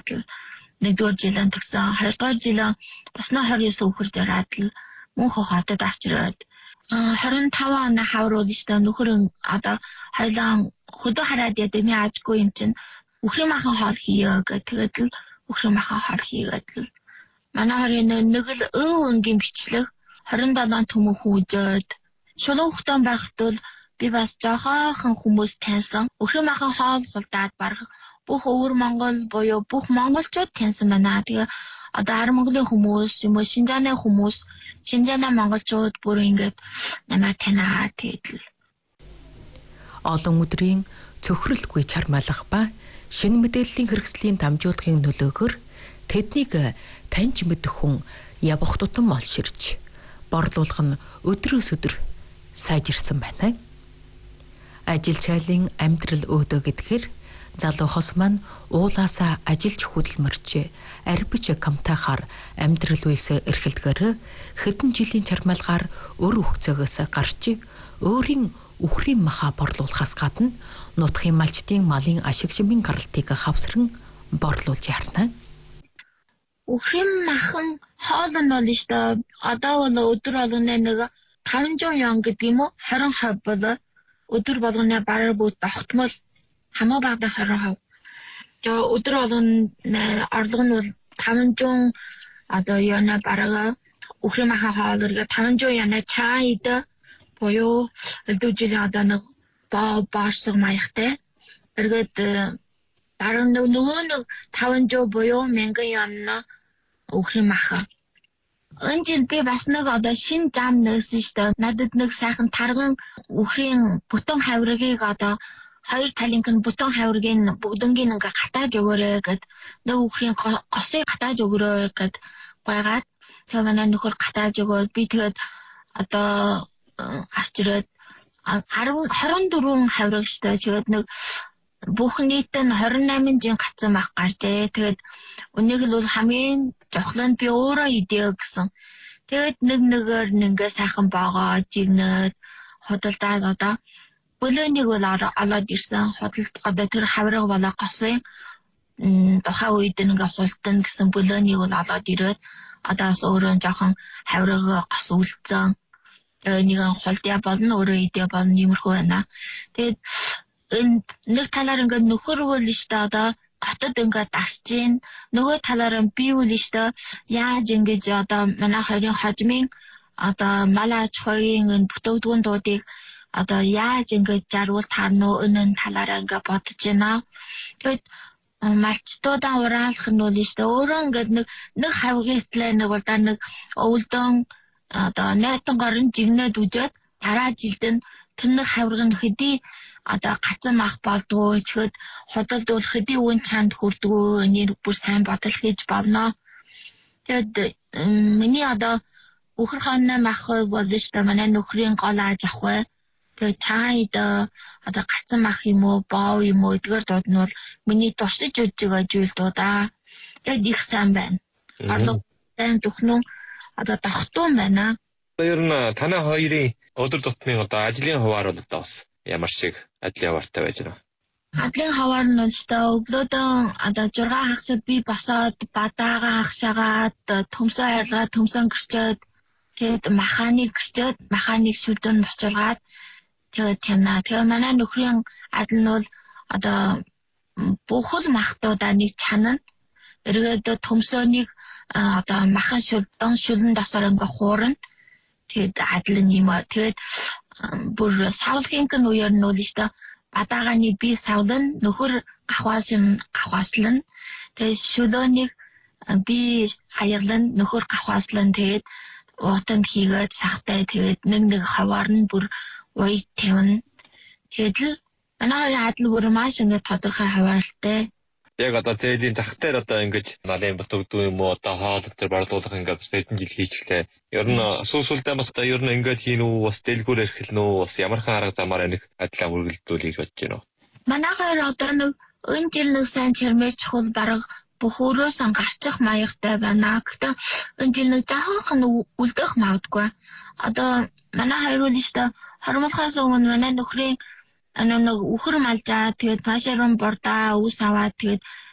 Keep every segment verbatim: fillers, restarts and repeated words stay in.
л нэгдүгээр жилийн төгсөн, хоёрдугаар жилийн басна двадцать девять үхэр жараад л мөнх хотод авчираад двадцать пять оны хавруулж та нөхөр одоо хоёлаа хөдөө хараад яд ми аажгүй юм чинь үхрийн махан хоол хийе гэх тэгээд л үхрийн махан хоол хийгээд л манай хоёрын нэг л өв өнгийн бичлэг двадцать seven төмөн хүүжээд шулуун хөхтөн байхад бол би бас жоохон хүмүүс таньсан үхрийн махан хоол хулдаад барах бүх өвөр Монгол буюу бүх монголчууд таньсан байна. Тэгээ одоо Ар Монголын хүмүүс юм уу Шинжааны хүмүүс Шинжааны монголчууд бүр ингэж намайг танаа тэгэл олон өдрийн цөхрөлгүй чармайлах ба шинэ мэдээллийн хэрэгслийн дамжуулгын нөлөөгөөр тэднийг таньж мэдэх хүн явах тутам олширч борлуулах нь өдрөөс өдөр сайжирсан байна. Ажил чайлын амьдрал өөдөө гэдгээр залуу хос маань уулаасаа ажилч хөдөлмөрч арбич камтахаар амьдрал үйсэ эрхэлдгээр хэдэн жилийн чармайлгаар өр үхцөөгөөс гарч өөрийн үхрийн маха борлуулахаас гадна нутгийн малчдын малын ашиг шимийн гаралтыг хавсран борлуулж ярина. Үхрийн махан хоол нь бол шүү одоо бол өдөр болгоны нэг five hundred yen гэдэг юм уу twenty percent бол өдөр болгоны бараг бүгд тогтмол хамаа багада twenty percent. Тэгээ өдөр болгоны орлого нь бол five hundred одоо яна бараг үхрийн махан хоол эргээ five hundred yen чайд боёо элдүүжлийн одоо нэг ба баарсаг маягтай эргээд бараг нөгөө нэг five hundred боёо one thousand yen үхрийн махан. Энэ жил би бас нэг одоо шинэ зам нэгсэн шүү дээ. Надад нэг сайхан тарган үхрийн бүтэн хавирыг одоо хоёр талынх нь бүтэн хавирыг бүгднгийн ингээ гатааж өгөөрэй гэд нэг үхрийн госыг гатааж өгөөрэй гэд байгаад тэгээ манай нөхөр гатааж өгөөд би тэгээд одоо авчираад twenty-four хавирыг шүү дээ. Тэгээд нэг бүх нийт нь twenty-eight жин гацсан мах гарчээ. Тэгээд өнийг л бол хамгийн жохлонд би өөрөө идэх гэсэн. Тэгээд нэг нэгээр ингээ сайхан байгаа жигнээд худалдаад одоо бөлөөнийг бол олоод ирсэн. Худалд одоо тэр хавирга болоо госын тухайн үед ингээ хултан гэсэн бөлөөнийг бол олоод ирээд одоо бас өөрөө жоохон хавирга гос үлдсэн. Тэгээд нэг хулдаа болно өөрөө идэх болно иймэрхүү байна. Тэгээд энэ нэг талаар ингээ нөхөр бол шүү дээ одоо хотод ингээ дасж гин нөгөө талаараа би үл шүү дээ яаж ингэж одоо манай хоёрын хожмын одоо мал аж ахуйн энэ бүтээгдэхүүн дуудыг одоо яаж ингэж жаргуул таарнуу энэ талаараа ингээ бодож байна. Тэгэд малчтуудаа ураалах нь үл шүү дээ өөрөө ингээ нэг нэг хавгитлаа нэг бол даа нэг өвлдөн одоо найтан горон жигнээд үжээд дараа жилд нь тэр нэг хавирга нь хэдий одоо гацсан мах болдгоо чихэд худалдуул хэдий үн чанд хүрдгөө нэр бүр сайн бодол хийж болно. Тэгэд миний одоо үхэр хааны мах бол шүү дээ манай нөхрийн гол аж ахуй. Тэгээд чайд одоо гацсан мах юм уу боо юм уу эдгээр дууд нь бол миний туршиж үжиж байгаа зүйл дуудаа. Тэгээд их сайн байна. Орлого сайн төхнөө одоо тогтун байна. Ер нь танай хоёрын өдөр тутмын одоо ажлын хуваар бол одоо бас ямар шиг ажлын хуваартай байж байна. Ажлын хуваар нь л шүү дээ өглөөдөө одоо six хагасад би босоод бадаагаа хагасаад төмсөө харилгаад төмсөн гэрчээд тэгээд механик гэрчээд механик шүлдэн бочиргаад тэгээд тэмнаа. Тэгээд манай нөхрийн адил нь бол одоо бүхэл махтуудаа нэг чанана эргээд төмсөөнийг одоо махан шүлдэн шүлэн дасаар ингээ хуурна. Тэгээд адил нь юм аа. Тэгээд бүр савлгийн гэн үеэр нь үл шүү дээ бадааганы би савлан нөхөр гахваасан гахвааслан тэгээд шүлөөнийг би хаяглан нөхөр гахвааслан тэгээд уутанд хийгээд сахтай тэгээд нэг нэг хаваар нь бүр уй тавина. Тэгээд л манай адил бүр маш ингэ тодорхой хаваартай. Яг одоо зээлийн зах дээр одоо ингэж малын бүтээгдэхүүн юм уу одоо хоол төр борлуулах ингээд бас хэдэн жил хийчихлээ. Ер нь сүүсүүлдээ бас одоо ер нь ингээд хийн үү бас дэлгүүр эрхэлнэ үү бас ямархан арга замаар энийг адилаа үргэлжлүүлэх гэж бодож байна уу? Манай хоёр одоо нэг энэ жил нэг сайн чармэж чухал бараг бүх өрөөс гарчих маягтай байна. Гэхдээ энэ жил нэг жоохон үлдэх магадгүй. Одоо манай хоёр үл шүү дээ хормолхоос өмнө манай нөхрийн нэг үхэр малжаа тэгээд машааран бордаа ус аваад тэгээд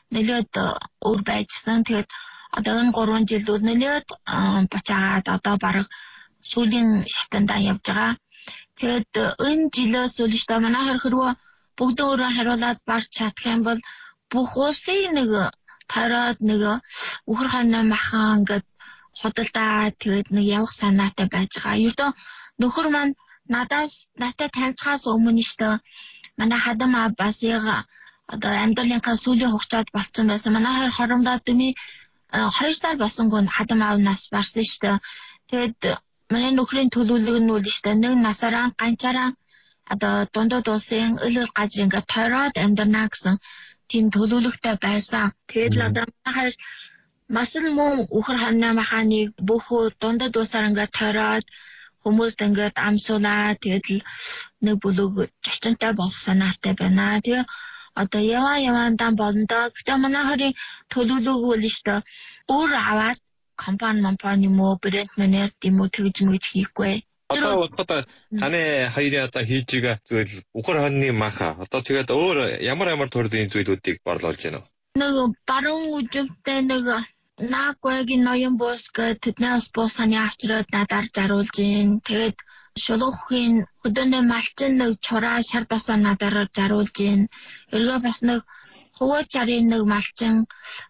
нэлээд өөр байжсан. Тэгээд одоо энэ гурван жилд нэлээд бочаагаад одоо бараг сүүлийн шатандаа явж байгаа. Тэгээд энэ жилээс үлээдээ манай хэрхрүү бүгд өөрөө хариулаад барч чадах юм бол бүх улсын нэг тараад нэг үхэр ханаа махан ингээд худалдаа тэгээд нэг явах санаатай байж байгаа. Ердөө нөхөр маань надаас надад танилцахаас өмнө штэ манай хадам бас яг одоо амьдралынхаа сүүлийн хугацаанд болцсон байсан. Манай хоёр хоромдоо дэмий хоёр сар болсонгүй хадам аавнаас барсан штэ. Тэгээд манай нөхрийн төлөвлөг нь үл штэ нэг насаараа ганцаараа одоо дундад улсын өлөг газар ингээд тойроод амьдрнаа гэсэн тийм төлөвлөгтэй байсан. Тэгээд л одоо манай хоёр маш л мөн үхэр ханаа маханыг бүхүү дундад усаар ингээд тойроод хүмүүст ингээд амсуулаа. Тэгээд л нэг бүлэг зочинтой болох санаатай байна. Тэгээ одоо яваа яваандаа болондоо гэхдээ манай хоёрын төлөвлөг үл штэ өөр аваад компани компани муу брэнд манер тийм үү тэгж мэгж хийхгүй. Одоо одоо таны хоёрын одоо хийж байгаа зүйл үхэр ханны маха. Одоо тэгээд өөр ямар ямар төрлийн зүйлүүдийг борлуулж байна вэ? Нэг баруун үжигтэй нэг наагүйгийн ноён бус гэдэг тэднээс бусаны авчраад надаар заруулж гин. Тэгээд шулуухын өдөөний малчин нэг чураа шар дасаа надаар заруулж гин. Эргээ бас нэг хуваачарын нэг малчин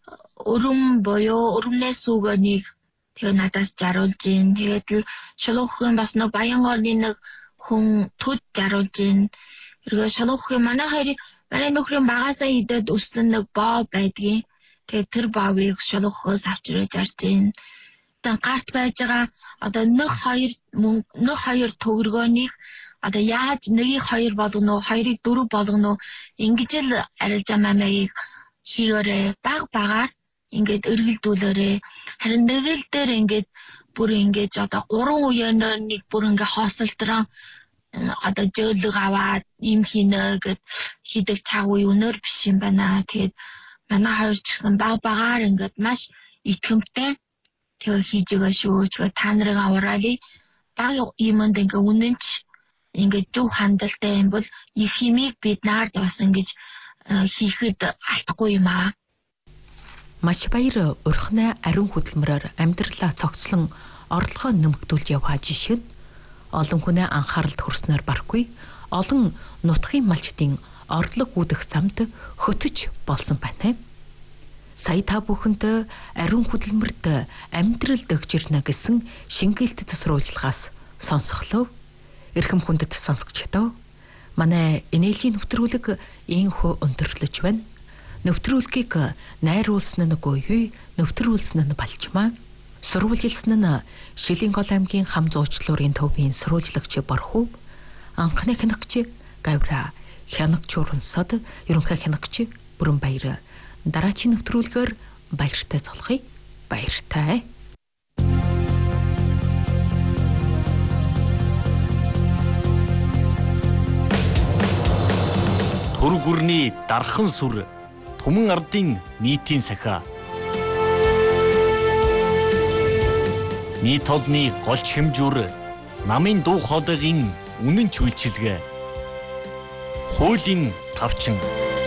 өрөм боёо өрөмнээс үгэнийг тэгээ надаас заруулж гин. Тэгээд шулуухын бас нэг Баянгоолны нэг хүн төд заруулж гин. Эргээ шулуухын манай хоёрын манай нөхрийн багасаа идээд өссөн нэг боо байдгийн. Тэгээд тэр баавыг шулуухаас авчраж арж гин. Тэгээд гарт байж байгаа одоо нэг хоёр нэг хоёр төгрөгөөнийг одоо яаж нэгийг хоёр болгоно уу, хоёрыг дөрөв болгоно уу ингэж л арилж амаамыг хийгээрээ баг багаар ингээд өргөлдүүлээрээ. Харин нэгэл дээр ингээд бүр ингээд одоо гурван үеийнээр нэг бүр ингээд хоосолтроо одоо жөөлөг аваад юм хийнэ гэд хийдэг цаг үе өнөр биш юм байна. Тэгээд манай хоёр ч гэсэн баг багаар ингээд маш итгэмжтэй тэгээ хийж байгаа шүү. Тэгээ та нарыг авраали баг юмд ингээд үнэнч ингээд зөв хандалтай юм бол их химиг бид наард бас ингэж хийхэд алдахгүй юм аа. Маш баяр урхнаа ариун хөдөлмөрөөр амьдралаа цогцлон орлогоо нэмэгдүүлж яваа жишээ нь олон хүнээ анхааралд хүрснээр барахгүй олон нутгийн малчдын орлого үүдэх замд хөтөж болсон байна. Сая та бүхэнд ариун хөдөлмөрт амьдрал дөгжирнэ гэсэн шингээлтэд сурвалжлагаас сонсголоо. Эрхэм хүндэт сонсогчдоо манай энергийн нэвтрүүлэг ийхүү өндөрлөж байна. Нэвтрүүлгийг найруулсан нь гоёй, нэвтрүүлсэн нь балчмаа. Сурвалжилсан нь Шилийн гол аймгийн хам зуучлуурын төвийн сурвалжлагч Борхов, анхны хянагч Гавра, хянагч Урансад, ерөнхий хянагч Бүрэнбаяр. Дараагийн нэвтрүүлгээр баяртай золгоё. Баяртай. Түр гүрний дархан сүр Түмэн ардын нийтийн сахиа. Нийт олны голч хэмжүүр намын дуу хоолойгийн үнэн чүйлчилгээ. Хуулийн тавчин.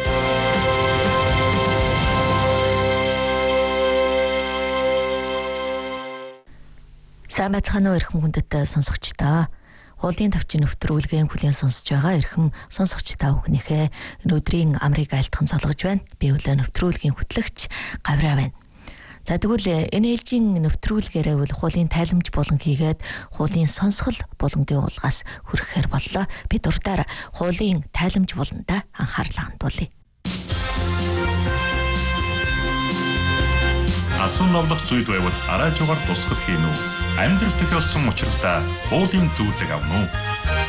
Сайн байцгаана уу эрхэм хүндэт сонсогчдоо. Хуулийн тавчин нэвтрүүлгийн хүлээн сонсож байгаа эрхэм сонсогчдаа бүхнийхээ өнөөдрийн амрыг айлтхан цолгож байна. Би өглөө нэвтрүүлгийн хөтлөгч Гавраа байна. За тэгвэл энэ ээлжийн нэвтрүүлгээрээ бол хуулийн тайлбарж болон хийгээд хуулийн сонсгол боломжийн уулгаас хүрэхээр боллоо. Би дурдаар хуулийн тайлбарж болонда анхаарлаа хандуулъя. Асуун новлох зүйл байвал араажуугаар тусгал хийн үү? Амьдрал тохиолсон учиртай хуулийн зүйлэг авна уу?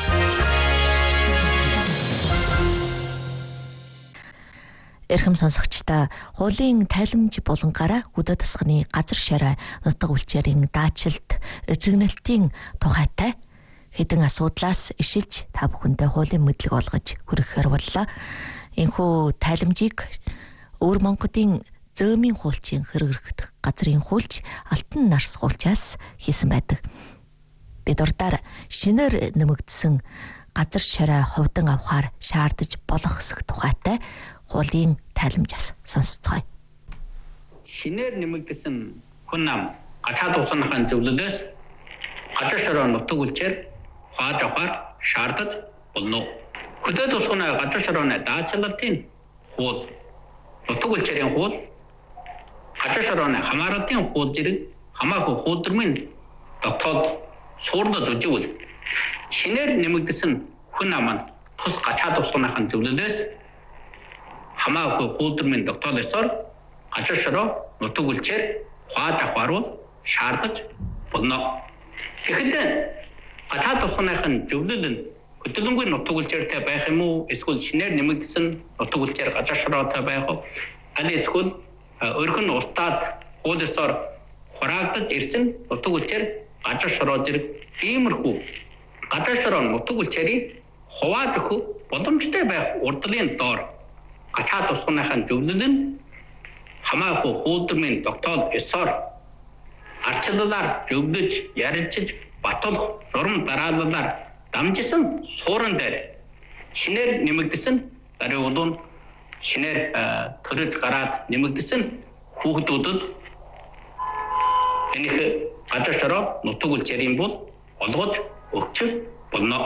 Эрхэм сонсогчдаа хуулийн тайлбарж болонгаараа хөдөө тасганы газар шараа нутаг үйлчээрийн даачилт эзэгнэлтийн тухайтай хэдэн асуудлаас ишилж та бүхэндээ хуулийн мэдлэг олгож хүрэхээр боллоо. Энэхүү тайлбаржийг Өвөр Монголын зөөмийн хуулчийн хэрэгэрхдэх газрын хуульч Алтан Нарс хуулчаас хийсэн байдаг. Бид урдаар шинээр нэмэгдсэн газар шараа хувьдан авахар шаардаж болох хэсэг тухайтай хуулийн тайламжаас сонсцгоё. Шинээр нэмэгдсэн хүн нам гачаад усныхаа зөвлөлөөс газар шороо нутаг үлчээр хааж авахар шаардаж болно. Хөдөө тусганы газар шорооны даатгалалтын хууль, нутаг үлчээрийн хууль, газар шорооны хамааралтын хууль зэрэг хамаагүй хуулдрамын тогтоолд суурлаж үжигвэл шинээр нэмэгдсэн хүн нам нь тус гачаад усныхаа зөвлөлөөс хамаагүй хуулдрамын тогтоолсоор газар шороо нутаг үлчээр хааж авахар бол шаардаж болно. Тэгэхдээ гачаад усныхаа зөвлөл нь хөдөлгөөнгүй нутаг үлчээртэй байх юм уу? Эсвэл шинээр нэмэгдсэн нутаг үлчээр газар шороотой байх уу? Аль эсвэл өргөн устдаад хуулиасаар хураагдаж ирсэн нутаг үлчээр газар шороо зэрэг иймэрхүү газар шороо нутаг үлчээрийг хувааж өгөх боломжтой байх урдлын доор гачаад усныхаа зөвлөл нь хамаагүй хуулдрамын тогтоол ёсоор арчлалаар зөвлөж, ярилцж, батлах журам дараалалаар дамжсан суурин дээр шинээр нэмэгдсэн даруй улуун шинээр төрөж гараад нэмэгдсэн хүүхдүүдэд энийх газар шороо нутаг үлчээрийн бол олгож өгч болно.